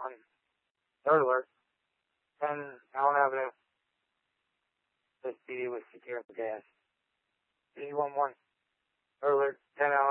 third alert, 10 Allen Avenue, this PD was securing the gas. 311, third alert, 10 Allen